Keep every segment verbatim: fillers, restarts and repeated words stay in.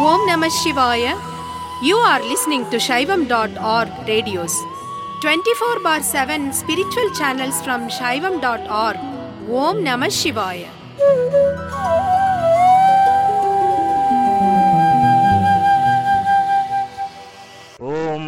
Om Namah Shivaya. You are listening to Shaivam dot org radios. twenty-four bar seven spiritual channels from Shaivam dot org. Om Namah Shivaya. Om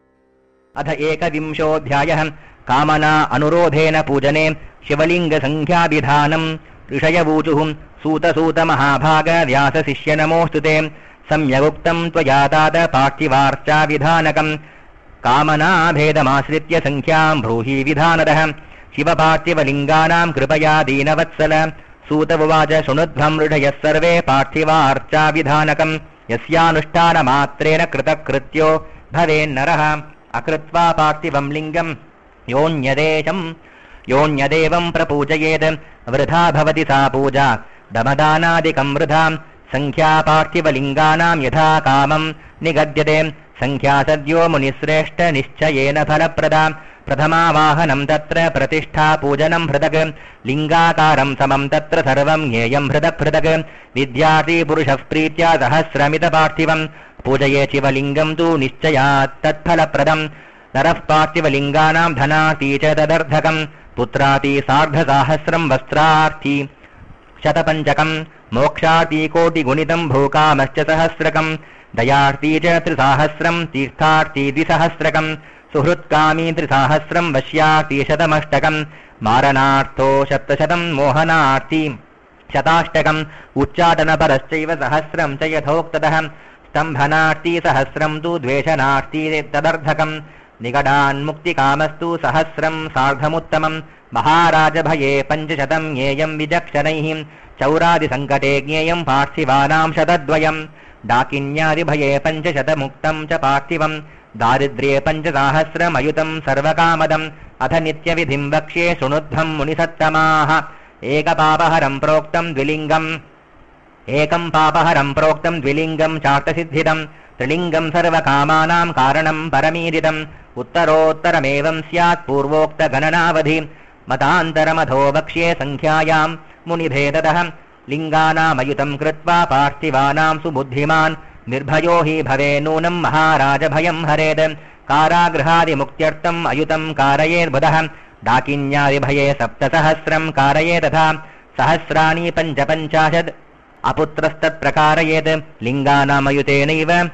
Adha ekavimshodhyayah Kamana anurodhena pujane Shivalinga sankhya vidhanam Rishayavūchuhum Sūta Sūta Mahabhaga Vyasa Sishya Namostute Samyaguktam Tvayatata Pārthivarcha Vidhanakam Kamana Bhedamasritya Sankhyaam Bruhi Vidhanadaha Shiva Pārthivalinganam Kripaya Deenavatsala Sūta Vavaja Shunudhvam Ridhayas Sarve Pārthivarcha Vidhanakam Yasyanushtana Matrena Kritakrityo Bhaven Naraha Akritva Pārthivam Lingam Yonyadesham Yonyadevam Prapujayed Vritha Bhavati Sa Puja Damadhanadikam Vritha Sankhya Parthivalinganam Yatha Kamam Nigadyate Sankhya Sadyo Munisreshta Nischayena Phalapradam Prathama Vahanam Tatra Pratishtha Pujanam Hridak Lingakaram Samam Tatra Sarvam Nyeyam Hridak Hridak Vidyarthi Purushah Pritya Sahasramita Parthivam Pujaye Shivalingam Tu Nischayat Tat Phalapradam Naraf Parthivalinganam Dhanati Cha Tadardhakam Putrati Sardha Sahasram Vastrarthi Shatapanchakam Mokshati Koti Gunitam Bhukamascha Sahasrakam Dayarthi Cha Trisahasram Tirtharthi Disahasrakam Suhrutkami Trisahasram Vashyarthi Shatamashtakam Maranartho Shatashatam Mohanarthi Shatashtakam Uchchatana Paraschaiva Sahasram Chayathoktataham Stambhanarthi Sahasram Tu Dveshanarthi Tadardhakam Nigadan Mukti Kamastu Sahasram Sardhamuttamam Maharaja Bhaye Panchashatam Nyeyam Vijakshanayhim Chauradi Sankate Nyeyam Parthivanam Shatadvayam Dakinyadi Bhaye Panchashatamuktam Cha Parthivam Daridre Panchasahasram Ayutam Sarvakamadam Atha Nitya Vidhim Vakshe Sunudham Munisattamaha Eka Papaharam Proktam Dvilingam Ekam Papaharam Proktam Dvilingam Chartasiddhidam Trilingam Sarvakamanam Karanam Paramididam Uttarottaramevam Syat Purvokta Gananavadhi Matantaramado Vakshe Sankhyayam Munibhedadaham Lingana Mayutam Kritva Parthivanam Subuddhiman Nirbhayo hi Bhave Nunam Maharaja Bhayam Hared Karagrahadi Muktyartam Ayutam Karayed Budaham Dakinyadi Bhaye Saptasahasram Karayed Tatha Sahasrani Panchapanchashad Aputrastat Prakarayed Lingana Mayutenaiva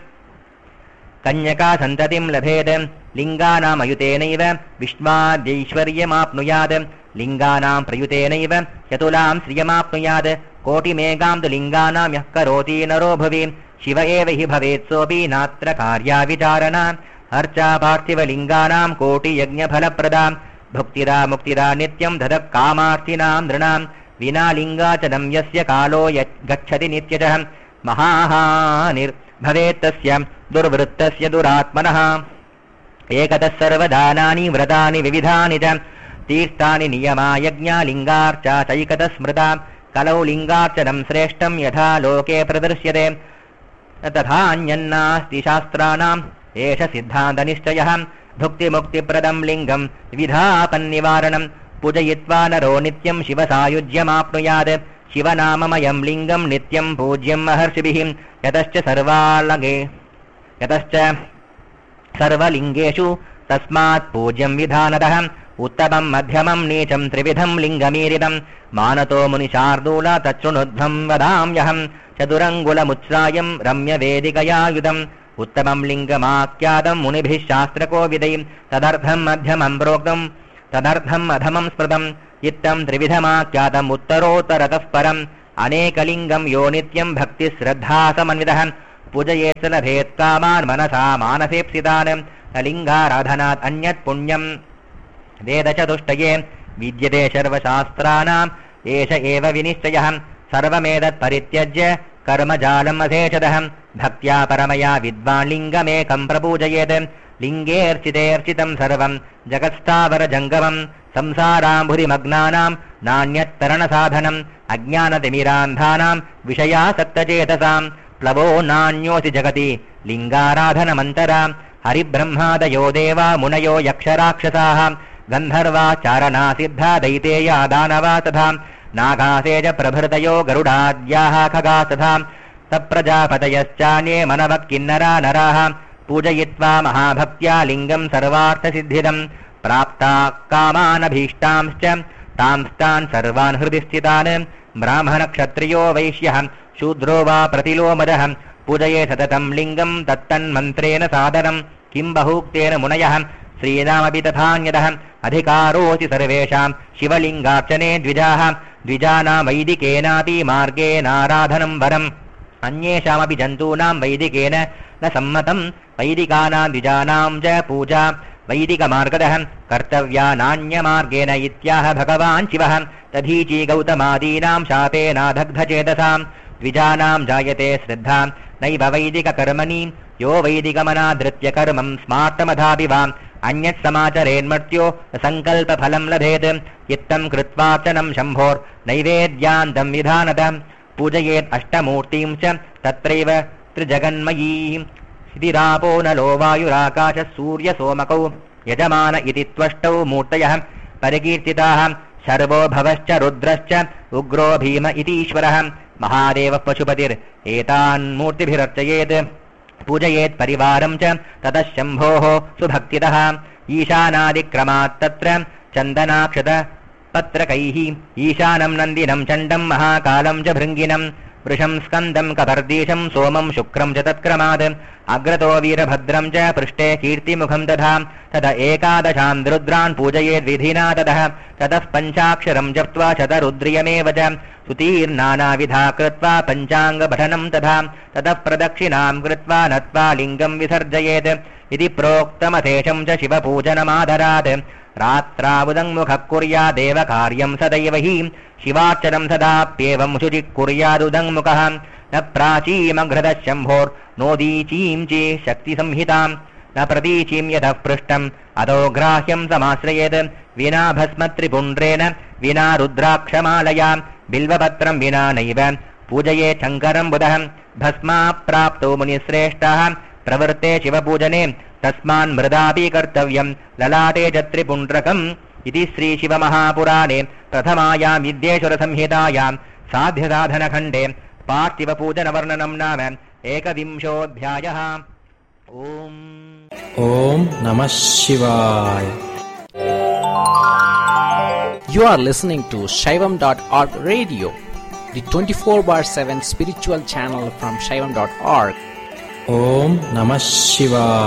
Kanyaka Santatim Labhed Lingana Mayutenaiva Vishwadishwaryamapnuyad Linganam Prayutenaiva Yatulam Sriyamapnuyad Koti Megam the Linganam Yakaroti Narobhavi Shiva Eva hi Bhavetsopi Natra Karya Vicharana Archa Parthiva Linganam Koti Yajna Phalapradam Bhuktira Muktira Nityam Dhadak Kamarthinam Dranam Vina Linga Chadam Yasya Kalo Gachati Nityajaham Mahahanir Bhavetasya Durvrittasya Duratmanaha Ekatas Sarvadanani Vratani Vividhani Jam Tirthani Niyama Yajna Lingarcha Chaikatas Smrita Kalau Lingarchadam Sreshtam Yatha Loke Pradarsyate Tathanyannasti Shastranam Esha Siddhanta Nishchayaham Bhukti Mukti Pradam Lingam Vidhapan Nivaranam Pujayitva Naro Nityam Shiva Sayujyamapnuyad Shivanamamayam Lingam Nityam Pujyam Maharshibhim Yatascha Sarvalage Yatascha Sarvalingeshu Tasmat Pujyam Vidhanadaham Uttabam Madhyamam Necham Trividham Lingamiridam Manato Munishardula Tachunudham Vadam Yaham Chadurangula Mutsrayam Ramya Vedikaya Yudam Uttamam Lingamakyadam Munibhish Shastrako Vidayim Tadardham Madhyamam Broktam Tadardham Adhamam Spradam Yittam Trividhamakyadam Uttarotarataf Param Anekalingam Yonityam Bhakti Sraddha Samanvidaham Pujayetsala Bhetkaman Manasa Manasepsitanam Alinga Radhanat Anyat Punyam Veda Chatushtayem Vidyate Sharva Shastranam Esha Eva Vinishchayaham Sarvamedat Parityajya Karma Jalam Asechadaham Bhaktya Paramaya Vidvan Lingamekam Prapujayet Lingerchiterchitam Sarvam Jagatstavara Jangavam Samsaram Bhuri Magnanam Nanyat Tarana Sadhanam Ajnana Timirandhanam Vishaya Sattachetasam Plavo Nanyosi Jagati Lingaradhana Mantaram Hari Brahmadayo Deva Munayo Yaksharakshasaham Gandharva Charana Siddha Daiteya Danava Tadham Nagaseja Prabhirtayo Garudadyaha Khagasadham तप्रजापतयश्चान्ये मनवः किन्नरा नराः पूजयित्वा महाभक्त्या लिङ्गं सर्वार्थसिद्धिदम् प्राप्ता कामानभीष्टांश्च तांस्तान् सर्वान् हृदि स्थितान् ब्राह्मणक्षत्रियो वैश्यः शूद्रो वा प्रतिलोमदः पूजये सततं लिङ्गं तत्तन्मन्त्रेण सादरं किं बहुक्तेन मुनयः श्रीनामपि तथान्यतः अधिकारोऽसि सर्वेषां शिवलिङ्गार्चने द्विजाः द्विजानां वैदिकेनापि मार्गेनाराधनं वरम् अन्येषामपि जन्तूनां वैदिकेन न सम्मतं वैदिकानां द्विजानां च पूजा वैदिकमार्गदः कर्तव्या नान्यमार्गेण इत्याह भगवान् शिवः तदीची गौतमादीनां शापेनादग्धचेतसां द्विजानां जायते श्रद्धा नैव वैदिककर्मणि यो वैदिकमनादृत्य कर्मं स्मार्तमधापि वा अन्यत् समाचरेन्मर्त्यो सङ्कल्पफलं लभेत् इत्थं कृत्वार्चनं शम्भोर् नैवेद्यान्तं विधानत पूजयेत् अष्टमूर्तिं च तत्रैव त्रिजगन्मयीं सिदिरापो नलो वायुराकाशः सूर्यसोमकौ यजमान इति त्वष्टौ मूर्तयः परिकीर्तिताः शर्वो भवश्च रुद्रश्च उग्रो भीम इतीश्वरः महादेवः पशुपतिर्एतान् मूर्तिभिरर्चयेत् पूजयेत् परिवारं च ततः शम्भोः सुभक्तितः ईशानादिक्रमात् तत्र चन्दनाक्षत पत्रकैः ईशानं नन्दिनं चण्डं महाकालं च भृङ्गिनं वृषं स्कन्दं कपर्दीशं सोमं शुक्रं च तत्क्रमात् अग्रतो वीरभद्रं च पृष्ठे कीर्तिमुखं तथा तद एकादशां रुद्रान् पूजयेद्विधिना ततः ततः पञ्चाक्षरं जप्त्वा शतरुद्रियमेव च सुतीर्नानाविधा कृत्वा पञ्चाङ्गपठनं तथा ततः प्रदक्षिणां कृत्वा नत्वा लिङ्गं विसर्जयेत् इति प्रोक्तमशेषं च शिवपूजनमादरात् रात्रावुदङ्मुखः कुर्यादेव कार्यं सदैव हि शिवार्चनं सदाप्येवं शुचिः कुर्यादुदङ्मुखः न प्राचीमघ्रतः शम्भोर्नोदीचीं चे शक्तिसंहितां न प्रतीचीं यतः पृष्ठम् अतो ग्राह्यं समाश्रयेत् विना भस्मत्रिपुण्ड्रेण विना रुद्राक्षमालया बिल्वपत्रं विना नैव पूजये शङ्करं बुधः भस्माप्राप्तो मुनिश्रेष्ठः प्रवृत्ते शिवपूजने तस्मान् मृदापि कर्तव्यं ललाटे च त्रिपुण्ड्रकम् इति श्रीशिवमहापुराणे प्रथमायां विद्येश्वरसंहितायां साध्यसाधनखण्डे पार्थिवपूजनवर्णनं नाम एकविंशोऽध्यायः। ओम् ॐ नमः शिवाय। You are listening to Shaivam dot org radio, the twenty-four bar seven spiritual channel from Shaivam dot org. Om Namah Shivaya.